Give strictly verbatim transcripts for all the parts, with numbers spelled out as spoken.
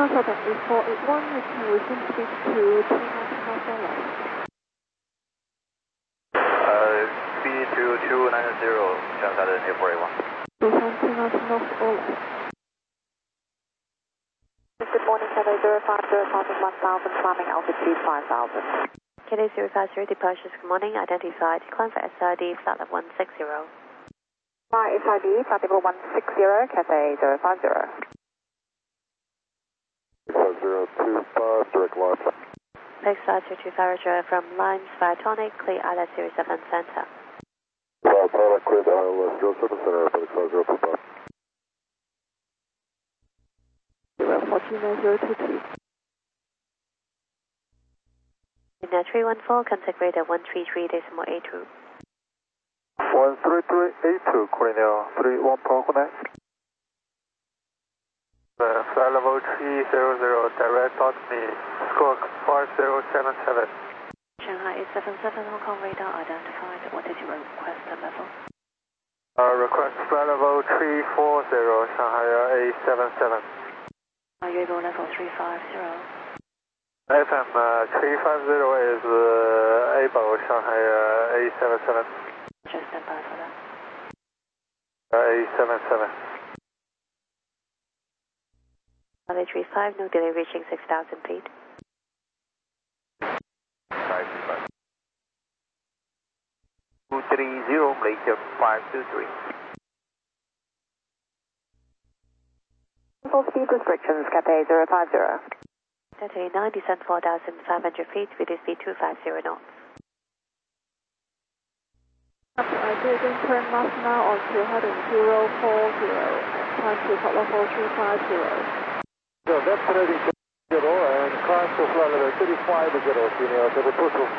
Southern is four eight one, you can resume speed to three nine knots or less. Uh, speed to two nine zero, China Southern Air four eight one. Resume two nine knots or less. Good morning, Cathay zero five zero, passing one thousand, climbing altitude five thousand. Cathay zero five zero, departures, good morning, identified, climb for S I D, flight level one six zero. Fly S I D, flight level one six zero, Cathay zero five zero. five zero two five, direct line. Pixar two two five zero from Lines via Tonic, clear I L S zero seven center. Five pilot, clear the I L S zero seven center, for the five zero two five. zero four two nine zero two two. Now three one four, contact radar one three three decimal eight two. one three three eight two, Cornell three one four, connect. Uh, flight level three zero zero, direct dot me, squawk five zero seven seven. Shanghai eight seven seven, Hong Kong radar identified. What is your request level? Uh, request flight level three four zero, Shanghai eight seven seven. Are you able level three five zero? F M uh, three five zero is uh, able, Shanghai uh, eight seven seven. Just stand by for that. Uh, eight seven seven. Runway three five, no delay reaching six thousand feet. five two five. two three zero, Malaysia five two three. Full speed restrictions, Cathay zero five zero. Cathay nine, descent four thousand five hundred feet, with speed two five zero knots. I didn't turn left now on two heading zero four zero, time to flight level three five zero. So that's heading zero and climb to flight level three five zero, Cornell zero two two.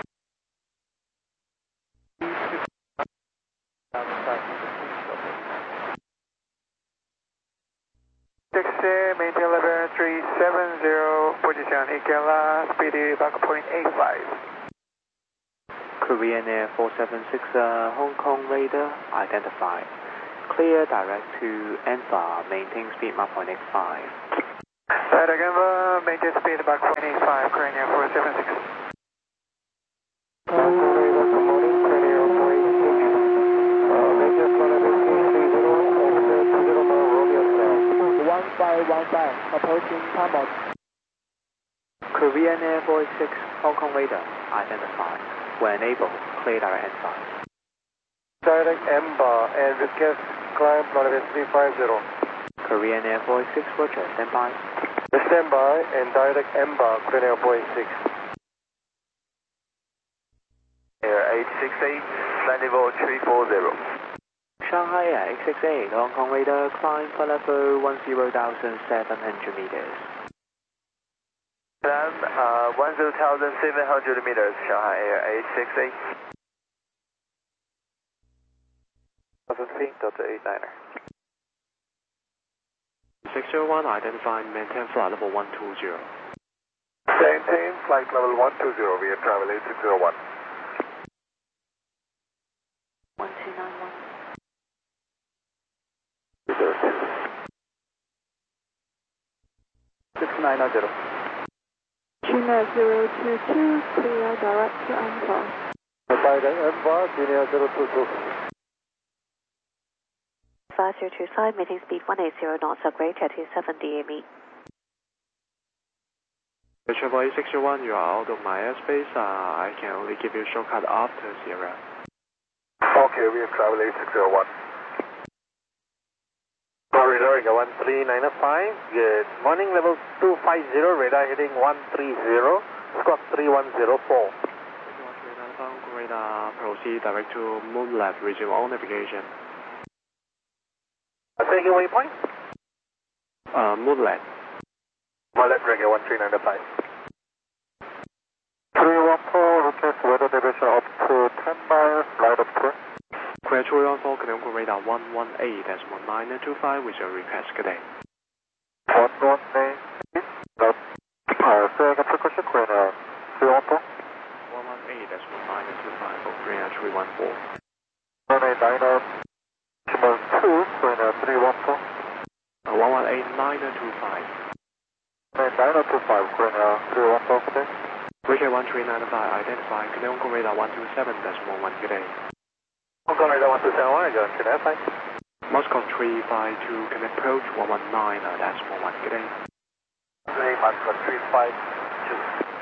Taxi, maintain level three seven zero, position Ikela, speed back point eight five. Korean Air four seven six, uh, Hong Kong radar identified. Clear direct to Enfa, maintain speed Mach point eight five. Direct Enfa, maintain speed back point eight five, Korean Air four seven six. Good morning, Korean Air four eight six. Uh, maintain flight level three three zero, over two zero mile Romeo South. one five one five, approaching Tamot. Korean Air four eight six, Hong Kong radar identified. When able, clear direct Enfa. Direct Emba and request climb flight level three five zero. Korean Air four eight six, Roger, stand by. Stand by and direct Emba, Korean Air four eight six. Air eight six eight, flight level three four zero. Shanghai Air eight six eight, Hong Kong radar, climb for level one zero thousand seven hundred meters. Then, uh, one zero thousand seven hundred meters, Shanghai Air eight six eight. Delta eight niner. six zero one, identified, maintain flight level one two zero. Maintain flight level one two zero, we are travel eight six zero one. one two nine one. six nine zero. China zero two two, clear direct to Alpha. Direct Emba, China zero two two. five zero two five, maintain speed one eight zero knots, upgrade to seven D M E. Travel eight six zero one, you are out of my airspace. Uh, I can only give you a shortcut after Sierra. Okay, we have travel eight six zero one. Sorry, Loriga one three nine five. Good morning, level two five zero, radar heading one three zero, squawk three one zero four. Radar, proceed direct to Moonlet, resume all navigation. Taking waypoint? Uh, Moonlet. Moonlet, Loriga one three nine five. three one four, request weather deviation up to ten miles, light up to. Clear three one four, Canadian radar one one eight, that's one nine two five with your request, good day. one one eight, not fire, saying a precaution, Korean three one four. one one eight, that's one nine two five, for Korean three one four. one eight nine two, Korean three one four. Uh, one one eight nine two five. nine oh two five, Korea three one four, good day. V K one three nine five, identify, Canadian Hong Kong radar one two seven decimal one, good day. Hong Kong radar one two seven one, John, can I find? Moscow three five two, can approach one one nine decimal one, good day. Today, Moscow three five two.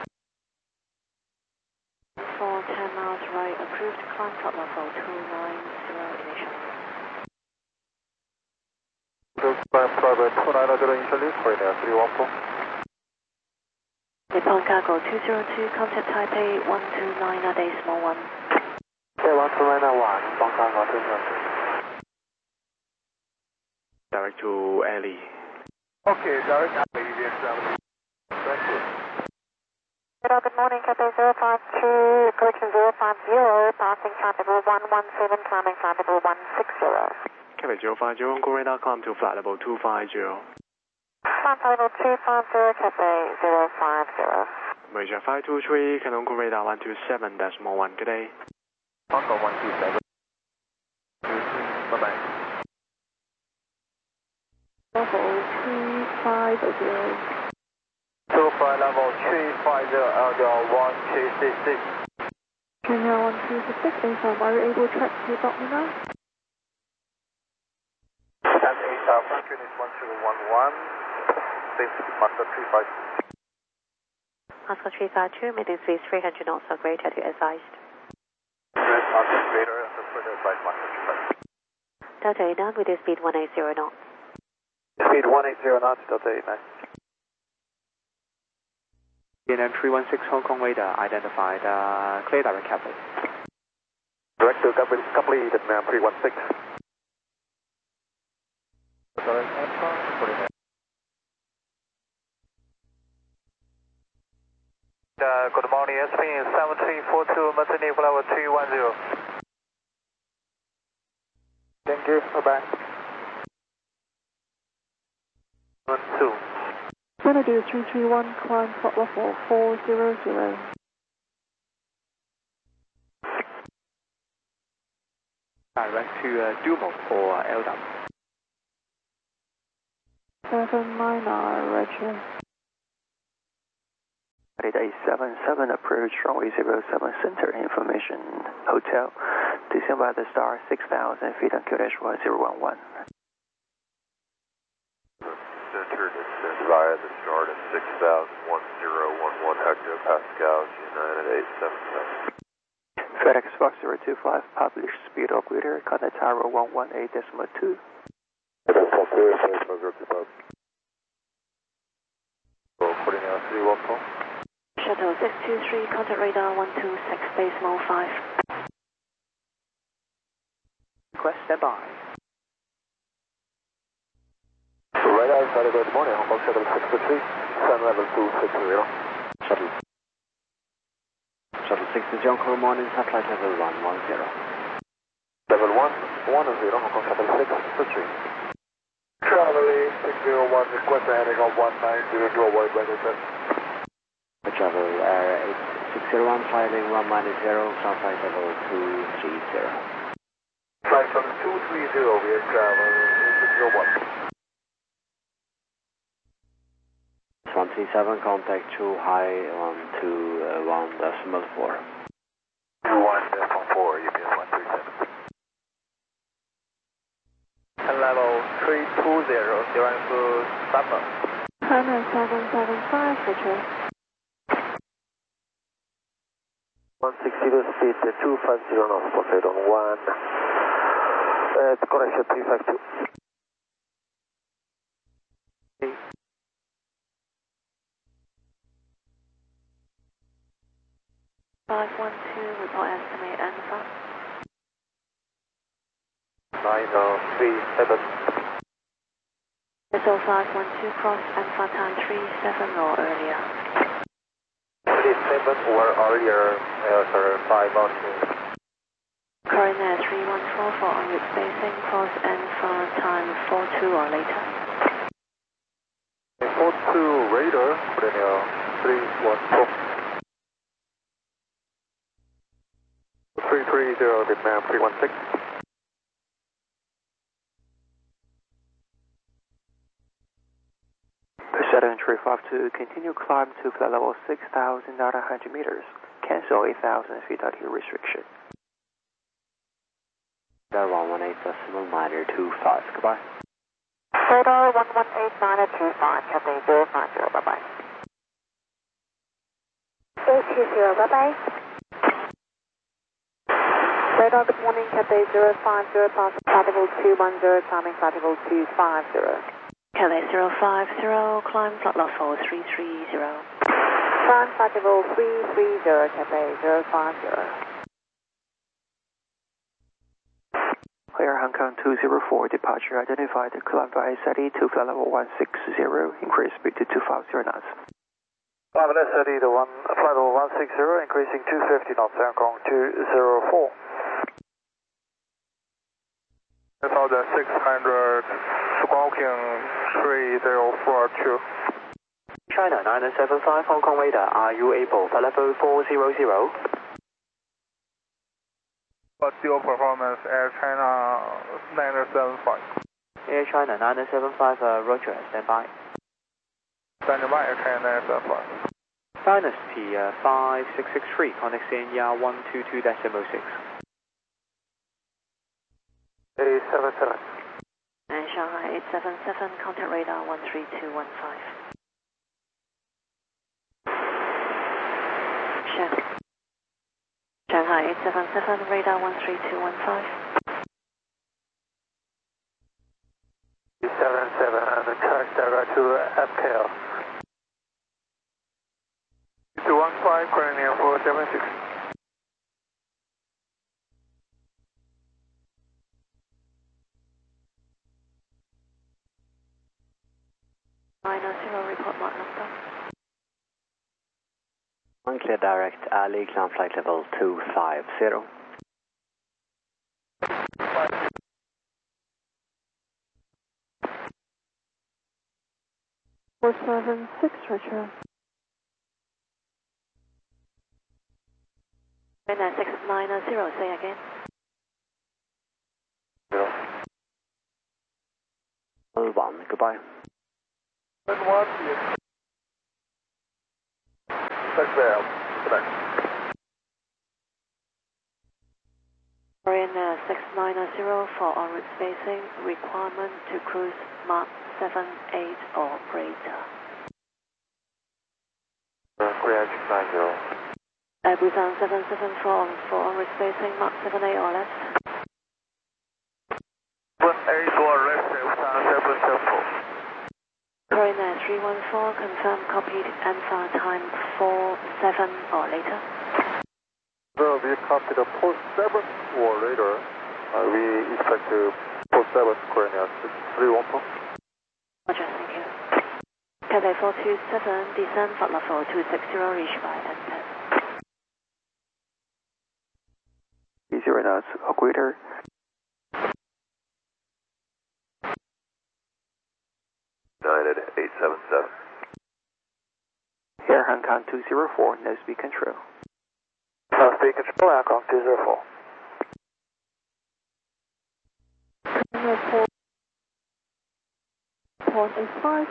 For ten miles right, approved climb flight level two nine zero initial. Approved climb flight two nine zero initially, Korea three one four. Nippon Cargo two zero two, contact Taipei one two nine decimal one. Okay, one two nine one, Nippon Cargo two zero two. Direct to Ellie. Okay, direct to Ellie, thank you. Hello, good morning, Cathay zero five two, correction zero five zero, passing flight level one one seven, climbing flight level one six zero. Cathay zero five zero, Hong Kong radar, climb to flight level two five zero. Climb flight level two five zero, Cathay zero five zero. Malaysia five two three, Canadian Hong Kong radar one two seven decimal one, good day. Hong Kong one two seven. Bye-bye. Level three five zero. Two flight level three five zero, L D R one two six six. Junior one two six six, inform, are you able to track to dot me now? That's eight thousand, unit one zero one one. Same Moscow three five two. Moscow three five two, meeting speed three hundred knots or greater to advised. Red Moscow radar, and the further advice Moscow three five two. Delta eight nine with the speed one eight zero knots. Speed one eight zero knots, Delta eight nine. V N M three one six, Hong Kong radar, identified, uh, clear direct Cathay. Direct to complete, complete at three one six. Direct Alpha, Uh, good morning, S P seven three four two, maintain level three one zero. Thank you, bye-bye. One, two. Xanadu three three one, climb flight level four zero zero. Direct to uh, Dumo or uh, L D A M. seven nine R, Roger. eight seven seven, approach runway zero seven center, information hotel, descend by the star six thousand feet on Q dash one zero one one. Center descend via the start at six thousand ten eleven hectopascals, United eight seven seven. FedEx Fox zero two five, published speed or greater, contact tower one one eight decimal two. FedEx Fox zero two five. Reporting out three one four. Shuttle six two three, contact radar one two six, decimal five. Request standby. Radar, Saturday, good morning, Hong Kong Shuttle six two three, sun level two six zero. Shuttle. Shuttle six two zero, good morning, satellite level one one zero. Level one one zero, Hong Kong Shuttle six two three. Traveling six zero one, request a heading of one nine zero zero, wide weather test. Travel uh, eight six zero one, filing one minus zero, ground flight level two three zero. Flight from two three zero, we are travel six zero one. one three seven, contact two high one two one decimal four. one decimal four, you mean one three seven. And level three two zero, zero to Sapa. China seven seven five, Roger. one sixty to speed two five zero knots, Poseidon one. Uh, correction three five two. five one two, report estimate Alpha. nine oh three seven. S O five one two, cross Alpha time three seven or earlier. three seven or earlier, uh, sir, five oh two. Current at three one four for on route spacing, cross Alpha time four two or later. four two radar, Brunel three one four. three three zero, Vietnam three one six. Southern Tree five two, continue climb to flight level six thousand nine hundred meters. Cancel eight thousand feet altitude restriction. Radar one one eight decimal nine two five, goodbye. Radar one one eight nine two five, Cathay zero five zero, bye bye. eight two zero, bye bye. Radar, good morning, Cathay zero five zero, passing flight level two one zero, climbing flight level two five zero. Cathay zero five zero, climb flight level three three zero. Climb flight level three three zero, Cathay zero five zero. Clear Hong Kong two zero four, departure identified, climb by S I D to flight level one six zero, increase speed to two five zero knots. Climb S I D to one, flight level one six zero, increasing two fifty knots, Hong Kong two zero four. one thousand six hundred, smoking three zero four two. China nine seven five, Hong Kong radar, are you able, flight level four zero zero? What's your performance, Air China nine seven five? Air China nine seven five, uh, Roger, stand by. Stand by, Air China nine seven five. Dynasty uh, five six six three, connecting Y one two two decimal six. eight seven seven. And Shanghai eight seven seven, contact radar one three two one five. Shanghai. Shanghai eight seven seven, radar one three two one five. eight seven seven, and charge direct to F K L. two one five, Korean four seven six. nine zero, report mark number. Unclear direct, Ali, climb flight level two five zero. four seven six, Roger. China six nine zero, say again. one, goodbye. And one, yes. Back there, back. Korean uh, six nine zero for en route spacing, requirement to cruise Mach seven eight or greater. Korea six nine zero. Uh, Busan seven seven four for en route spacing, Mach seven eight or less. seven eight or less, Busan seven seven four. Korean uh, three one four, confirm copied, Alpha time four seven or later. So we copied the post seven or later. Uh, we expect to post seven, Korea three one four. Roger, thank you. Cathay four two seven, descend flight level two six zero, reach by N P E T. zero knots or greater. nine at eight seven seven. Air Hong Kong two zero four, no speed control. No speed control, Hong Kong two zero four. Report. Report is five.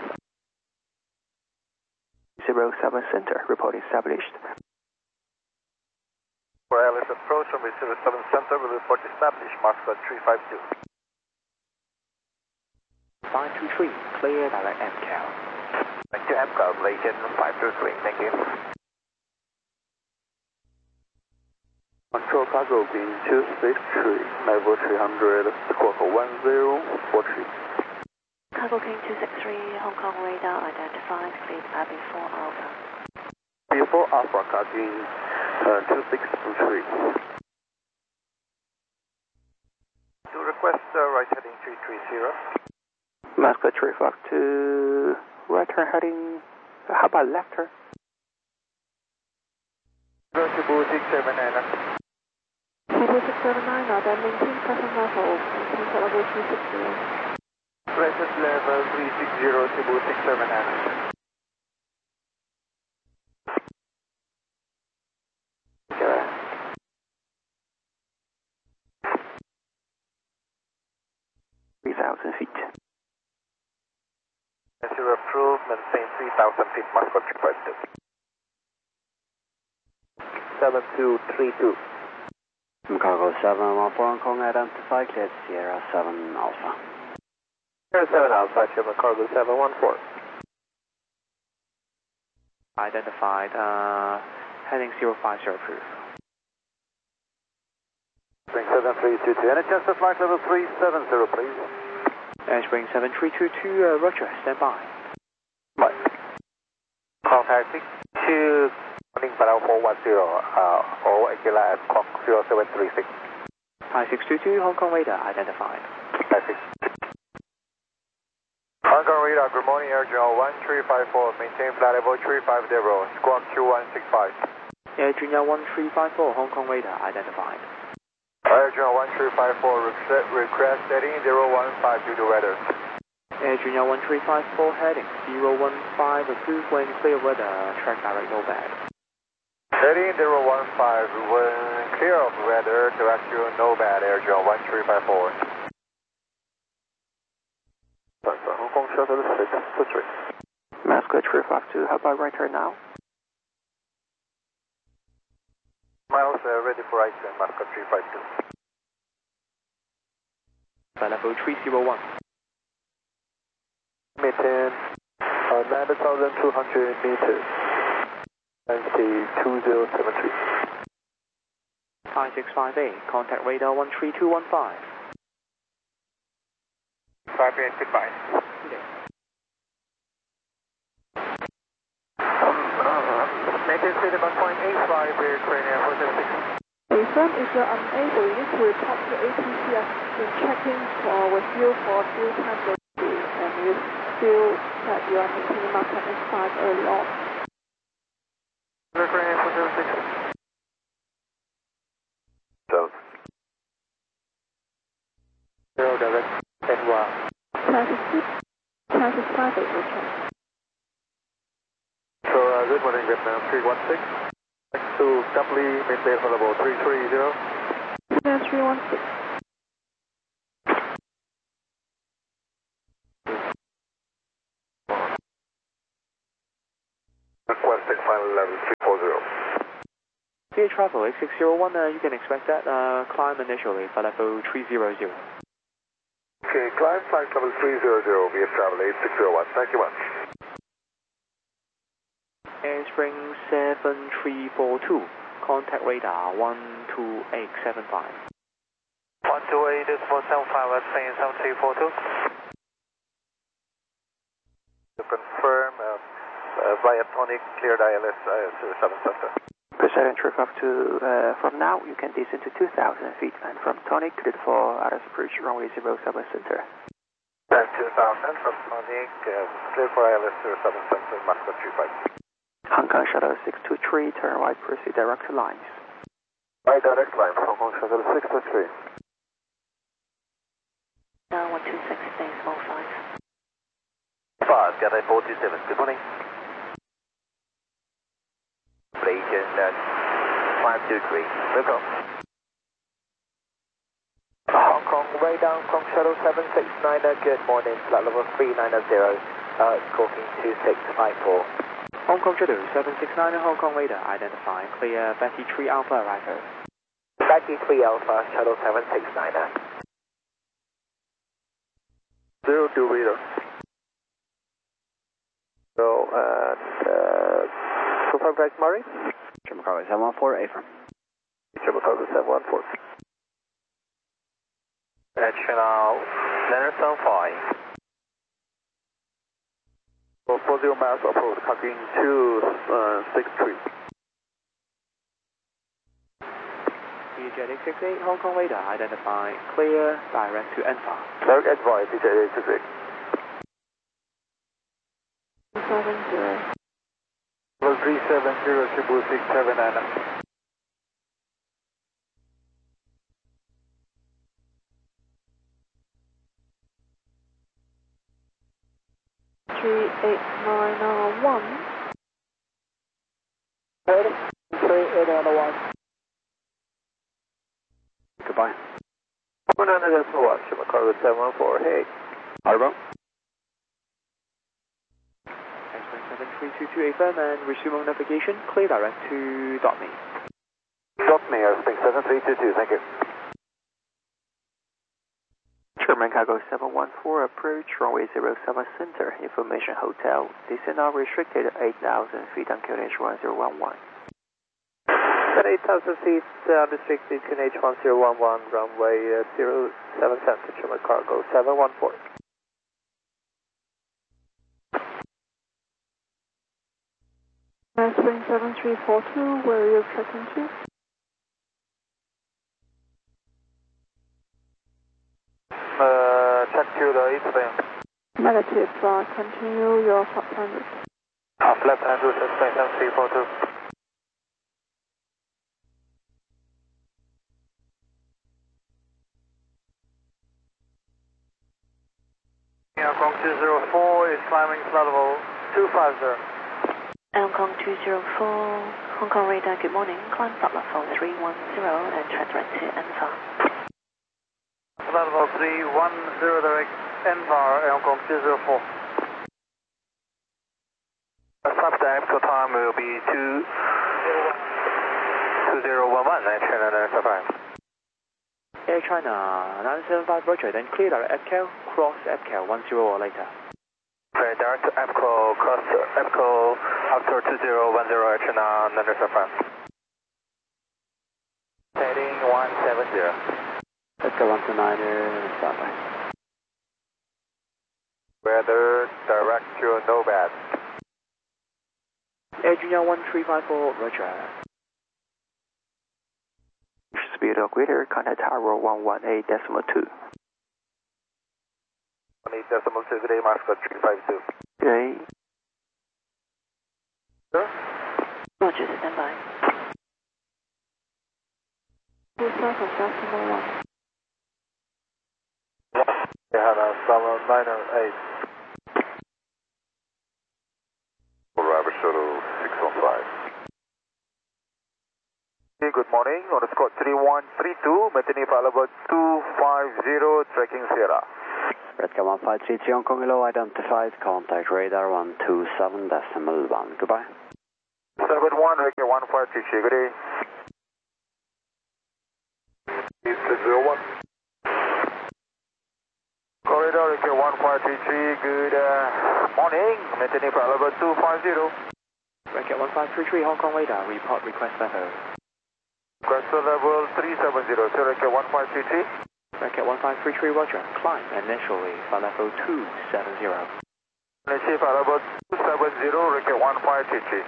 zero seven center, report established. For Alice approach from zero seven center, we report established, Mark three five two. five two three, clear direct M C A L. Thank you, M C A L, Legend five two three, thank you. Control cargo B two six three, level three hundred, squawk one zero four three. Cargo King two six three, Hong Kong radar identified, cleared Abbey four Alpha. Before Alpha, Kagi uh, two six two three. To request uh, right heading three three zero. Master three five two, right turn heading, how about left turn? Cebu six seven nine. Cebu six seven nine, now then maintain present level, maintain flight level three six zero. Present level three six zero, Cebu six seven nine. three thousand feet. to approve, maintain three thousand feet, Moscow three five two. seven two three two. Cargo seven one four Hong Kong, identify, cleared Sierra seven Alpha. Sierra seven Alpha, German Cargo seven one four. Identified, uh, heading zero five zero approved. Spring seven three two two, and adjust the flight level three seven zero, please. Spring seven three two two, uh, Roger, stand by. Right. Contact six two, running Bravo four one zero, uh, all Aquila at clock zero seven three six. Hi six two two, Hong Kong radar identified. Hi six. Hong Kong radar, good morning, Air Junior one three five four, maintain flight level three five zero, squawk two one six five. Air Junior one three five four, Hong Kong radar identified. Air Junior one three five four, request, request heading zero one five due to weather. Air Junior one three five four, heading zero one five, approved when clear weather, track direct no bad. Heading zero one five, when clear of weather, direct you no bad, Air Junior one three five four. Hong Kong Shuttle six two three. Moscow three five two, how about right turn now? Miles uh, ready for right turn, Moscow three five two. Level three zero one. Maintain uh, nine thousand two hundred meters. Density two zero seven three. five six five eight, contact radar one three two one five. five eight six five. Maintain speed about point eight five, Ukrainian four seven six. Confirm if you're unable, you need to report to A T C as been checking for, with you for a few times already, and you feel that you are maintaining Mach ten X five early on. Ukrainian four seven six. So. Zero direct, and one. Traffic six, traffic five eight, okay. So, uh, good morning, Vietnam three one six. Next to Kapli, maintain for level three three zero. Vietnam three one six. Requesting final level three four zero. Dear travel X six zero one, uh, you can expect that, uh, climb initially for level three zero zero. Okay, climb flight level three zero zero via travel eight six zero one. Thank you much. Airspring seven three four two, contact radar one two eight seven five. one two eight four seven five, Spain seven three four two. To confirm, uh, uh, via Tonic, cleared I L S uh, seven center. President three five two, uh, from now you can descend to two thousand feet, and from Tonic, cleared for R S approach runway zero seven center. And two thousand from Tonic, uh, cleared for I L S zero seven center, Moscow three five. Hong Kong Shuttle six two three, turn right, proceed direct to lines. Right direct line, Hong Kong Shuttle six two three. Now one two six, base four five. five, Gateway four two seven, good morning. Region uh, five two three, welcome. Hong Kong radar, Hong Kong Shuttle seven six nine, uh, good morning, flight level three nine zero, uh, stalking two six five four. Hong Kong Shuttle seven six nine, Hong Kong radar identified, clear Betty three Alpha arrival. Betty three Alpha, Shuttle seven six nine. Zero two meter. So, and, uh, confirm flight Murray? German Cargo seven one four, affirm. German Cargo seven one four. National Leonard seven five. four zero miles approach, cutting two six three. Jet X six eight, Hong Kong radar identified, clear, direct to Enfa. Direct advice, Jet X six eight. seven zero. Level three seven zero, triple six seven nine. three eight nine nine one. Ready? three eight nine one. Goodbye. one hundred one, German Cargo seven one four, hey. Harbor. seven three two two affirm and resume on navigation. Clear direct to dot me. Dot me, airspace seven three two two, thank you. German Cargo seven one four, approach runway zero seven center, information hotel. Descent now restricted eight thousand feet on Q N H one zero one one. At eight thousand feet, uh, unrestricted Q N H one zero one one, runway uh, zero seven center, German Cargo seven one four. Spring seven three four two, where are you checking to? Uh, check to the east lane. Negative, uh, continue your flight plan route. Half left hand route, Spring seven three four two. Hong Kong two zero four is climbing flight level two five zero. Hong Kong two zero four, Hong Kong radar, good morning. Climb flight level three one zero and track direct to N V A. Flight level three one zero direct N V A, Hong Kong two zero four. Stop time, so time will be two zero one one, and China nine seven five. Air China nine seven five, roger, then clear direct F C A L, cross F C A L one zero or later. Clear direct to F C A L, cross F C A L, after two zero one zero, China nine seven five. Heading one seven zero. Let's go one two nine, standby. Weather direct to no bad. Air Junior one three five four, roger. Speed or greater, contact tower one one eight decimal two. one eight decimal two, today, Moscow three five two. Okay. Roger, standby. Full circle, decimal one. Hana seven nine eight. Rabbit Shuttle six one five. Hey, good morning. On the squad three one three two, maintaining flight level two five zero, tracking Sierra. Redcar one five three three, Hong Kong Hello, identified, contact radar one two seven decimal one, goodbye. seven one, Redcar one five three three, good day. six zero one. Corridor, Redcar one five three three, good uh, morning, maintaining flight level two five zero. Redcar one five three three, Hong Kong radar, report request level. Request level three seven zero, so Redcar one five three three. Redcar one five three three, roger, climb initially flight level two seven zero. Initially flight level two seven zero, Redcar one five three three.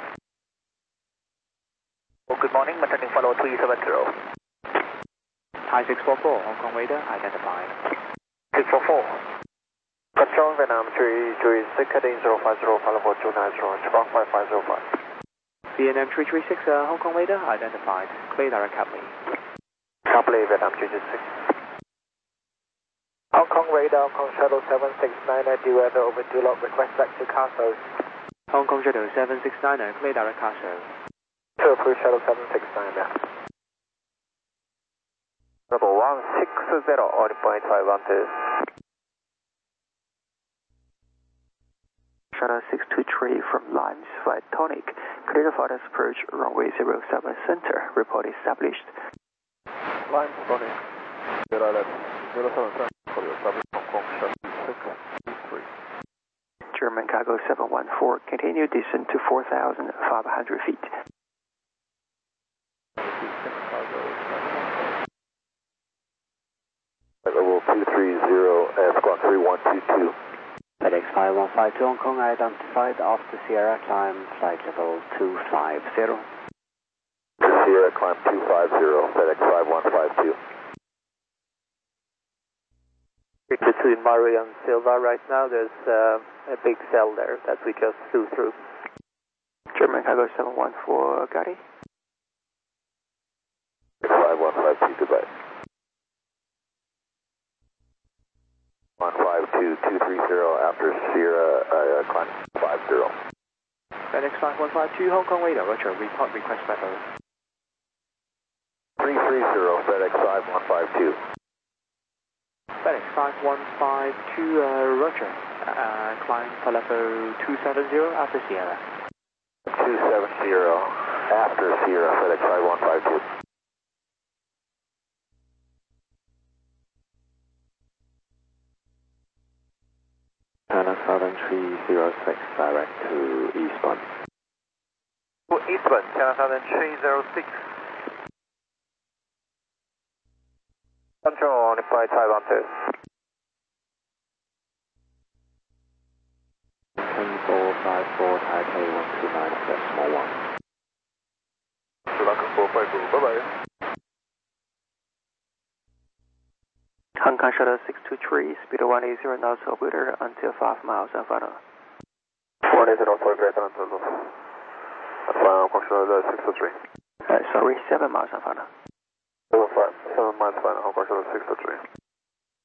Oh, good morning, maintaining flight level three seven zero. Thai six four four, Hong Kong radar, identified. six four four. Control Vietnam three three six, heading zero five zero, flight level two nine zero, Chevron five five zero five. V N M three three six, uh, Hong Kong radar, identified. Clear direct Capley. Capley, Vietnam three three six. Hong Kong radar, Hong Kong shuttle seven six nine, due weather over two log, request back to Castle. Hong Kong shuttle seven six nine, clear direct Castle. To approve shuttle seven six nine. Level one six zero, on point five one two. Shuttle six two three from Limes Flight Tonic. Clear for approach runway zero seven center. Report established. Limes Tonic. zero seven center. Established Hong Kong shuttle six two three. German Cargo seven one four. Continue descent to four thousand five hundred feet. Level two three zero, F squad three one two two. FedEx five one five two, Hong Kong identified after Sierra climb flight level two five zero. Sierra climb two five zero, FedEx five one five two. Between Murray and Silva right now, there's uh, a big cell there that we just flew through. German Cargo seven one four, Gotti. five one five two, goodbye. one five two two three zero after Sierra uh, climb five zero. FedEx five one five two, Hong Kong radar, roger, report request level. three three zero, FedEx five one five two. FedEx five one five two, uh, Roger. Uh, climb for level two seven zero after Sierra. two seven zero after Sierra, FedEx five one five two. China Southern three zero six, direct to eastbound. Eastbound, China Southern three zero six. Control, Nepal five one two. ten four five four, Taipei one two nine, decimal one. Sri four five four, bye bye. Hong Kong Shuttle six two three, speed one eighty knots orbiter until five miles and final. one eighty knots orbiter until final, Hong Kong Shuttle six two three. Uh, sorry, seven miles and final. seven, five, seven miles final, Hong Kong Shuttle six two three.